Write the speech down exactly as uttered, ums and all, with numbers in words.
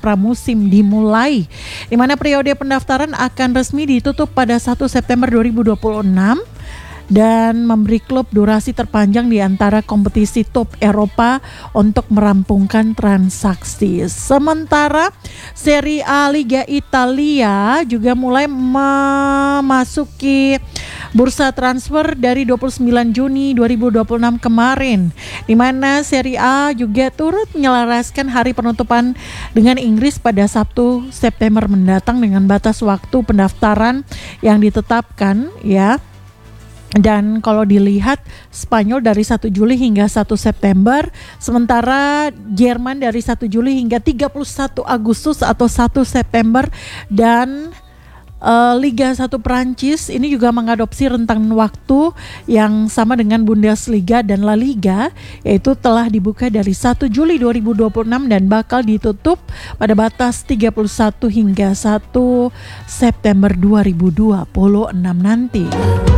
pramusim dimulai, di mana periode pendaftaran akan resmi ditutup pada satu September dua ribu dua puluh enam dan memberi klub durasi terpanjang di antara kompetisi top Eropa untuk merampungkan transaksi. Sementara Serie A Liga Italia juga mulai memasuki bursa transfer dari dua puluh sembilan Juni dua ribu dua puluh enam kemarin, di mana Serie A juga turut menyelaraskan hari penutupan dengan Inggris pada Sabtu September mendatang dengan batas waktu pendaftaran yang ditetapkan ya. Dan kalau dilihat Spanyol dari satu Juli hingga satu September, sementara Jerman dari satu Juli hingga tiga puluh satu Agustus atau satu September, dan uh, Liga satu Prancis ini juga mengadopsi rentang waktu yang sama dengan Bundesliga dan La Liga, yaitu telah dibuka dari satu Juli dua ribu dua puluh enam dan bakal ditutup pada batas tiga puluh satu hingga satu September dua ribu dua puluh enam nanti.